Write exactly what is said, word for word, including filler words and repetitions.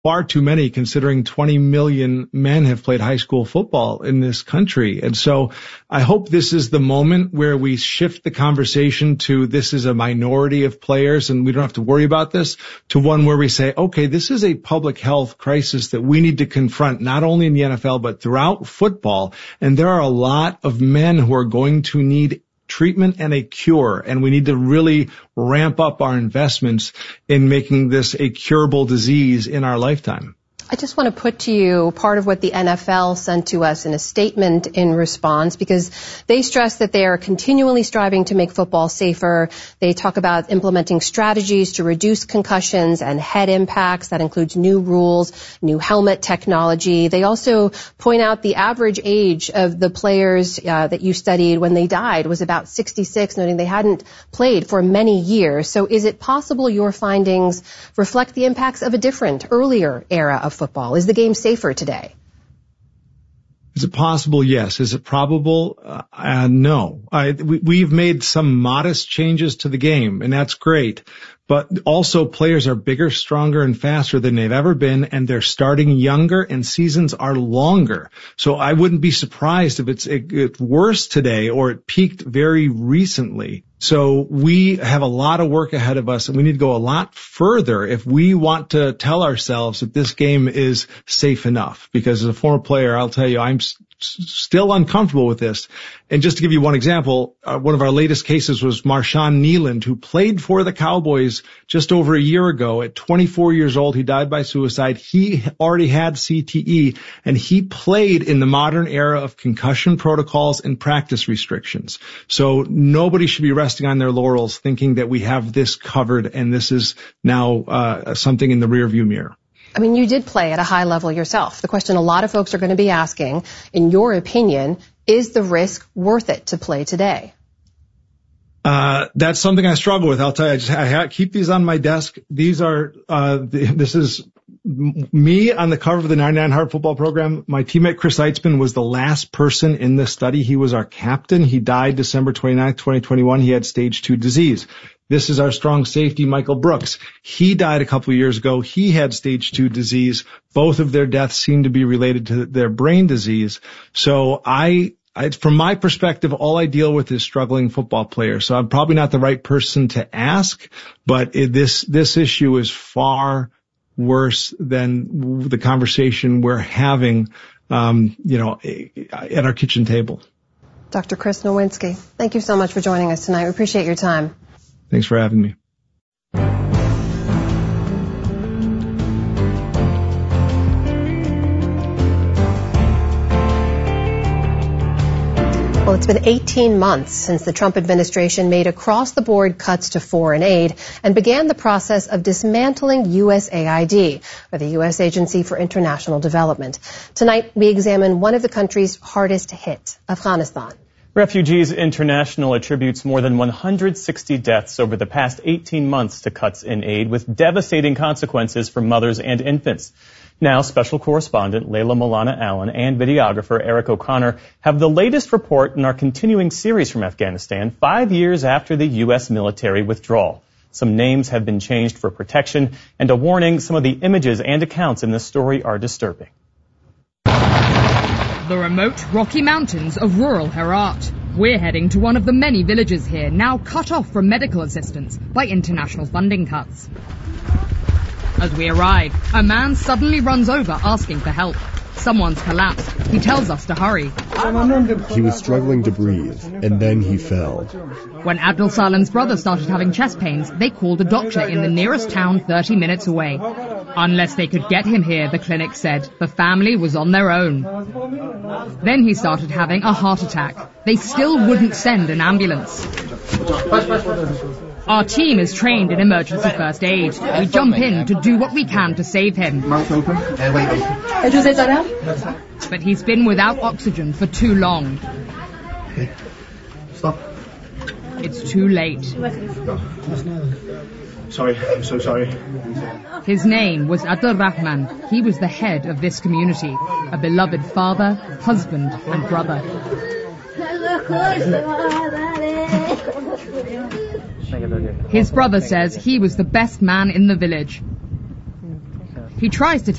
far too many, considering twenty million men have played high school football in this country. And so I hope this is the moment where we shift the conversation to this is a minority of players and we don't have to worry about this, to one where we say, okay, this is a public health crisis that we need to confront not only in the N F L, but throughout football. And there are a lot of men who are going to need treatment and a cure, and we need to really ramp up our investments in making this a curable disease in our lifetime. I just want to put to you part of what the N F L sent to us in a statement in response, because they stress that they are continually striving to make football safer. They talk about implementing strategies to reduce concussions and head impacts. That includes new rules, new helmet technology. They also point out the average age of the players uh, that you studied when they died was about sixty-six, noting they hadn't played for many years. So is it possible your findings reflect the impacts of a different, earlier era of football? Is the game safer today? Is it possible? Yes. Is it probable? Uh, uh, no. I, we, we've made some modest changes to the game, and that's great. But also players are bigger, stronger, and faster than they've ever been, and they're starting younger, and seasons are longer. So I wouldn't be surprised if it's, it, it's worse today or it peaked very recently. So we have a lot of work ahead of us, and we need to go a lot further if we want to tell ourselves that this game is safe enough. Because as a former player, I'll tell you, I'm s- still uncomfortable with this. And just to give you one example, uh, one of our latest cases was Marshawn Kneeland, who played for the Cowboys just over a year ago. At twenty-four years old, he died by suicide. He already had C T E, and he played in the modern era of concussion protocols and practice restrictions. So nobody should be resting on their laurels thinking that we have this covered and this is now uh, something in the rearview mirror. I mean, you did play at a high level yourself. The question a lot of folks are going to be asking, in your opinion, is the risk worth it to play today? Uh, that's something I struggle with. I'll tell you, I just I ha- keep these on my desk. These are, uh, th- this is me on the cover of the ninety-nine Hard Football Program. My teammate Chris Eitzman was the last person in this study. He was our captain. He died December twenty-ninth, twenty twenty-one. He had stage two disease. This is our strong safety, Michael Brooks. He died a couple of years ago. He had stage two disease. Both of their deaths seem to be related to their brain disease. So I, I, from my perspective, all I deal with is struggling football players. So I'm probably not the right person to ask, but it, this, this issue is far worse than the conversation we're having, um, you know, at our kitchen table. Doctor Chris Nowinski, thank you so much for joining us tonight. We appreciate your time. Thanks for having me. Well, it's been eighteen months since the Trump administration made across-the-board cuts to foreign aid and began the process of dismantling U S A I D, or the U S Agency for International Development. Tonight, we examine one of the country's hardest hit, Afghanistan. Refugees International attributes more than one hundred sixty deaths over the past eighteen months to cuts in aid, with devastating consequences for mothers and infants. Now, special correspondent Layla Milana Allen and videographer Eric O'Connor have the latest report in our continuing series from Afghanistan, five years after the U S military withdrawal. Some names have been changed for protection, and a warning, some of the images and accounts in this story are disturbing. The remote Rocky Mountains of rural Herat. We're heading to one of the many villages here, now cut off from medical assistance by international funding cuts. As we arrive, a man suddenly runs over asking for help. Someone's collapsed. He tells us to hurry. He was struggling to breathe, and then he fell. When Abdul Salam's brother started having chest pains, they called a doctor in the nearest town thirty minutes away. Unless they could get him here, the clinic said, the family was on their own. Then he started having a heart attack. They still wouldn't send an ambulance. Our team is trained in emergency first aid. We jump in to do what we can to save him. But he's been without oxygen for too long. Stop. It's too late. Sorry, I'm so sorry. His name was Abdul Rahman. He was the head of this community, a beloved father, husband, and brother. His brother says he was the best man in the village. He tries to